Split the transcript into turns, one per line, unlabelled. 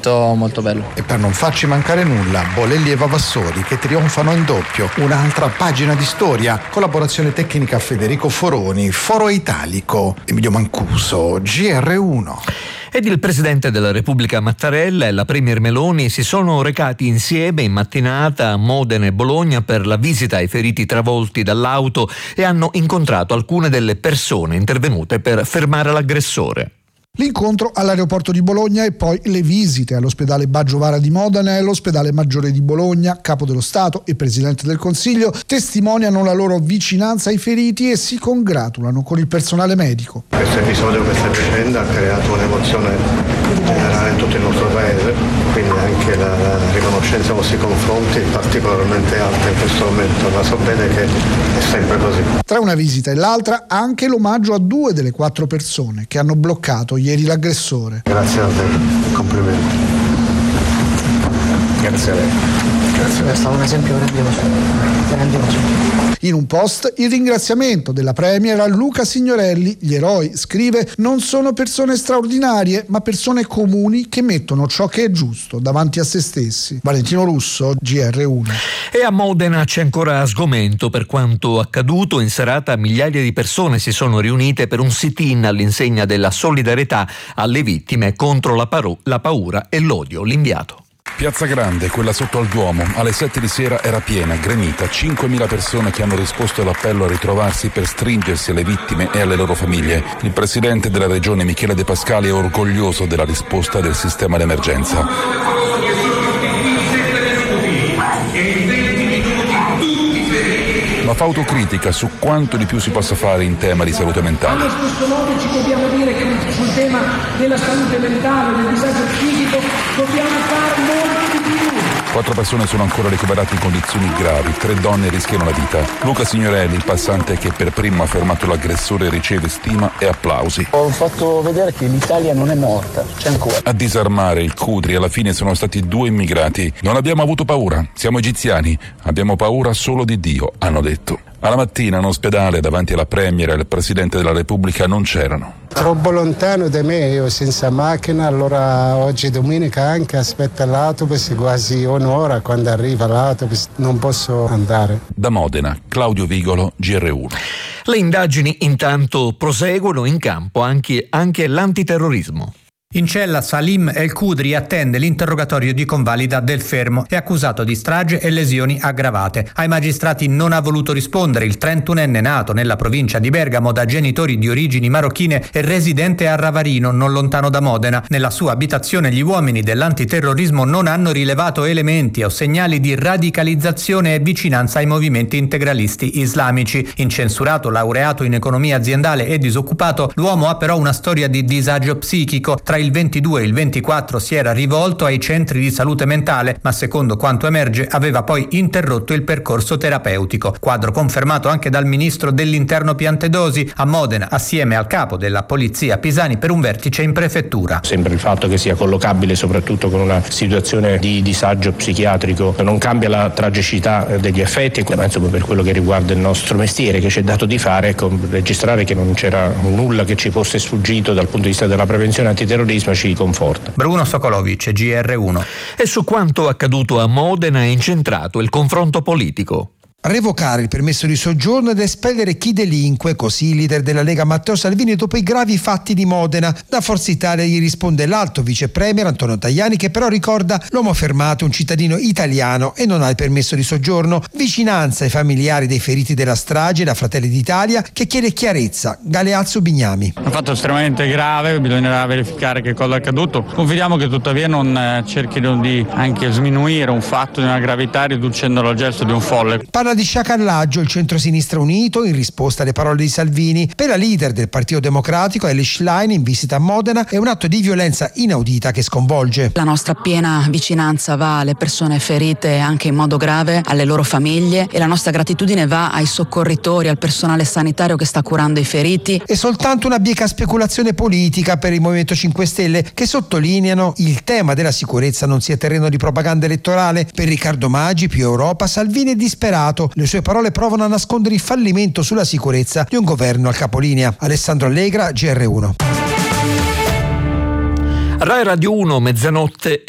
molto molto bello.
E per non farci mancare nulla, Bolelli e Vavassori che trionfano in doppio, un'altra pagina di storia, collaborazione tecnica Federico Foroni, Foro Italico, Emilio Mancuso, GR1.
Ed il Presidente della Repubblica Mattarella e la Premier Meloni si sono recati insieme in mattinata a Modena e Bologna per la visita ai feriti travolti dall'auto e hanno incontrato alcune delle persone intervenute per fermare l'aggressore.
L'incontro all'aeroporto di Bologna e poi le visite all'ospedale Baggio Vara di Modena e all'ospedale Maggiore di Bologna. Capo dello Stato e Presidente del Consiglio testimoniano la loro vicinanza ai feriti e si congratulano con il personale medico.
Questo episodio, questa vicenda ha creato un'emozione generale in tutto il nostro paese, quindi anche la riconoscenza nei vostri confronti è particolarmente alta in questo momento, ma so bene che è sempre così.
Tra una visita e l'altra anche l'omaggio a 2 delle 4 persone che hanno bloccato ieri l'aggressore.
Grazie a te, complimenti. Grazie a lei.
È stato un esempio grandioso.
In un post il ringraziamento della Premier a Luca Signorelli. Gli eroi, scrive, non sono persone straordinarie, ma persone comuni che mettono ciò che è giusto davanti a se stessi. Valentino Russo, GR1.
E a Modena c'è ancora sgomento per quanto accaduto. In serata migliaia di persone si sono riunite per un sit-in all'insegna della solidarietà alle vittime contro la paura e l'odio. L'inviato.
Piazza Grande, quella sotto al Duomo, alle 7 di sera era piena, gremita, 5.000 persone che hanno risposto all'appello a ritrovarsi per stringersi alle vittime e alle loro famiglie. Il presidente della regione Michele De Pascali è orgoglioso della risposta del sistema d'emergenza. Ma fa autocritica su quanto di più si possa fare in tema di salute mentale.
Allo stesso modo ci dobbiamo dire che sul tema della salute mentale, del disagio psichico, dobbiamo fare molto di più.
4 persone sono ancora ricoverate in condizioni gravi, 3 donne rischiano la vita. Luca Signorelli, il passante che per primo ha fermato l'aggressore, riceve stima e applausi.
Ho fatto vedere che l'Italia non è morta, c'è ancora.
A disarmare il Cutri alla fine sono stati 2 immigrati. Non abbiamo avuto paura, siamo egiziani, abbiamo paura solo di Dio, hanno detto. Alla mattina in ospedale davanti alla Premier e al Presidente della Repubblica non c'erano.
Troppo lontano da me, io senza macchina, allora oggi domenica anche aspetta l'autobus, quasi un'ora, quando arriva l'autobus non posso andare.
Da Modena, Claudio Vigolo, GR1.
Le indagini intanto proseguono, in campo anche l'antiterrorismo.
In cella Salim El Khudri attende l'interrogatorio di convalida del fermo. È accusato di strage e lesioni aggravate. Ai magistrati non ha voluto rispondere il 31enne nato nella provincia di Bergamo da genitori di origini marocchine e residente a Ravarino, non lontano da Modena. Nella sua abitazione gli uomini dell'antiterrorismo non hanno rilevato elementi o segnali di radicalizzazione e vicinanza ai movimenti integralisti islamici. Incensurato, laureato in economia aziendale e disoccupato, l'uomo ha però una storia di disagio psichico. Tra il 22 e il 24 si era rivolto ai centri di salute mentale, ma secondo quanto emerge aveva poi interrotto il percorso terapeutico. Quadro confermato anche dal ministro dell'Interno Piantedosi a Modena, assieme al capo della polizia Pisani, per un vertice in prefettura.
Sempre il fatto che sia collocabile soprattutto con una situazione di disagio psichiatrico non cambia la tragicità degli effetti, ma insomma per quello che riguarda il nostro mestiere che ci è dato di fare, registrare che non c'era nulla che ci fosse sfuggito dal punto di vista della prevenzione antiterrorismo ci conforta.
Bruno Sokolovic, GR1.
E su quanto accaduto a Modena è incentrato il confronto politico.
Revocare il permesso di soggiorno ed espellere chi delinque, così il leader della Lega Matteo Salvini dopo i gravi fatti di Modena. Da Forza Italia gli risponde l'alto vice premier Antonio Tajani, che però ricorda l'uomo fermato è un cittadino italiano e non ha il permesso di soggiorno. Vicinanza ai familiari dei feriti della strage da Fratelli d'Italia, che chiede chiarezza. Galeazzo Bignami.
Un fatto estremamente grave, bisognerà verificare che cosa è accaduto. Confidiamo che tuttavia non cerchino di anche sminuire un fatto di una gravità riducendolo al gesto di un folle.
Parla di sciacallaggio il centrosinistra unito in risposta alle parole di Salvini. Per la leader del Partito Democratico Elly Schlein in visita a Modena è un atto di violenza inaudita che sconvolge.
La nostra piena vicinanza va alle persone ferite anche in modo grave, alle loro famiglie, e la nostra gratitudine va ai soccorritori, al personale sanitario che sta curando i feriti.
È soltanto una bieca speculazione politica per il Movimento 5 Stelle, che sottolineano il tema della sicurezza non sia terreno di propaganda elettorale. Per Riccardo Maggi, più Europa, Salvini è disperato. Le sue parole provano a nascondere il fallimento sulla sicurezza di un governo al capolinea. Alessandro Allegra, GR1.
Rai Radio 1, mezzanotte